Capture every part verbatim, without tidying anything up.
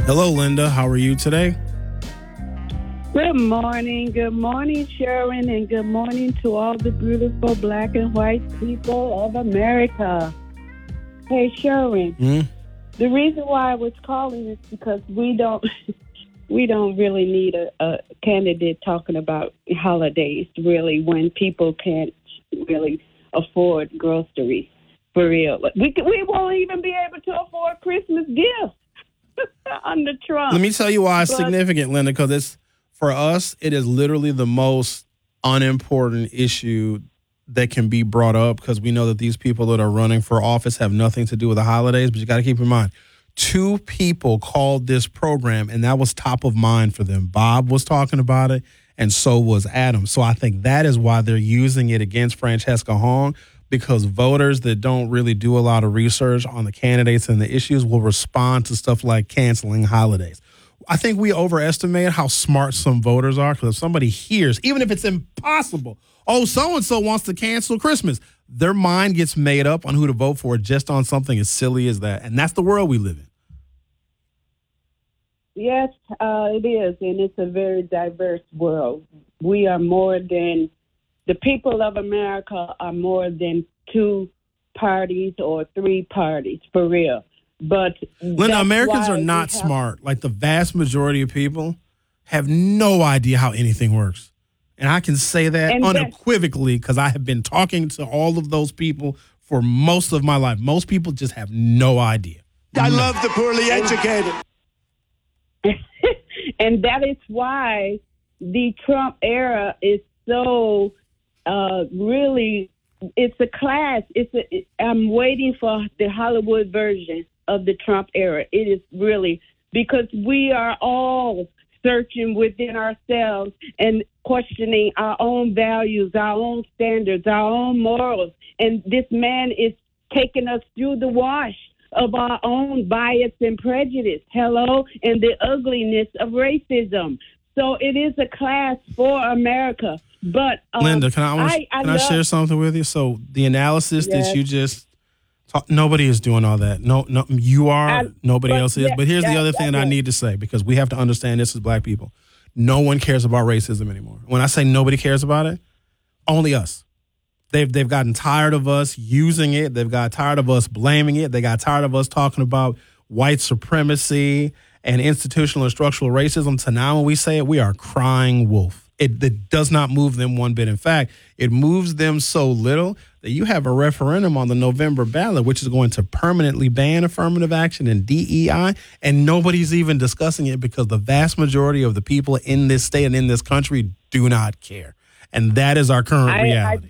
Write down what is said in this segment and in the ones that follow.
Hello, Linda. How are you today? Good morning. Good morning, Sharon, and good morning to all the beautiful black and white people of America. Hey, Sharon. Mm-hmm. The reason why I was calling is because we don't we don't really need a, a candidate talking about holidays, really, when people can't really afford groceries, for real. We can, we won't even be able to afford Christmas gifts under Trump. Let me tell you why it's But- significant, Linda, because it's for us, it is literally the most unimportant issue that can be brought up because we know that these people that are running for office have nothing to do with the holidays. But you got to keep in mind, two people called this program, and that was top of mind for them. Bob was talking about it, and so was Adam. So I think that is why they're using it against Francesca Hong, because voters that don't really do a lot of research on the candidates and the issues will respond to stuff like canceling holidays. I think we overestimate how smart some voters are, because if somebody hears, even if it's impossible, oh, so-and-so wants to cancel Christmas, their mind gets made up on who to vote for just on something as silly as that. And that's the world we live in. Yes, uh, it is, and it's a very diverse world. We are more than, the people of America are more than two parties or three parties, for real. But Linda, Americans are why not we have- smart. Like the vast majority of people have no idea how anything works. And I can say that And that- unequivocally because I have been talking to all of those people for most of my life. Most people just have no idea. I love the poorly educated. And that is why the Trump era is so uh, really, it's a class. It's a, it, I'm waiting for the Hollywood version of the Trump era. It is really, because we are all searching within ourselves and questioning our own values, our own standards, our own morals. And this man is taking us through the wash of our own bias and prejudice, hello, and the ugliness of racism. So it is a class for America. But um, Linda, can I, I, wanna, I, I can I love, share something with you? So the analysis Yes. that you just talk, nobody is doing all that. No, no, you are. I- nobody but else is. yeah, But here's the yeah, other thing that I okay. need to say, because we have to understand this as black people. No one cares about racism anymore. When I say nobody cares about it, only us. They've they've gotten tired of us using it. They've got tired of us blaming it. They got tired of us talking about white supremacy and institutional and structural racism. So now when we say it, we are crying wolf. It, it does not move them one bit. In fact, it moves them so little that you have a referendum on the November ballot, which is going to permanently ban affirmative action and D E I, and nobody's even discussing it because the vast majority of the people in this state and in this country do not care. And that is our current I- I- reality.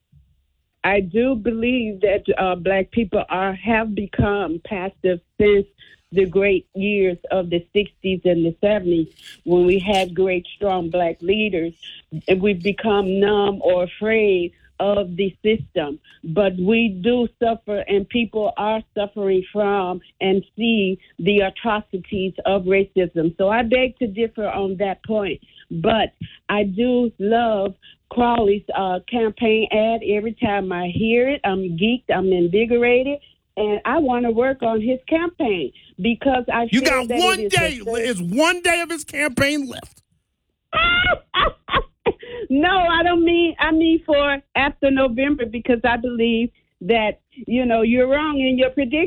I do believe that uh, black people are have become passive since the great years of the sixties and the seventies, when we had great, strong black leaders, and we've become numb or afraid of the system. But we do suffer, and people are suffering from and see the atrocities of racism. So I beg to differ on that point. But I do love Crowley's uh, campaign ad. Every time I hear it, I'm geeked, I'm invigorated, and I want to work on his campaign because I You feel got that one it is day. a- It's one day of his campaign left. No, I don't mean, I mean for after November, because I believe that, you know, you're wrong in your prediction.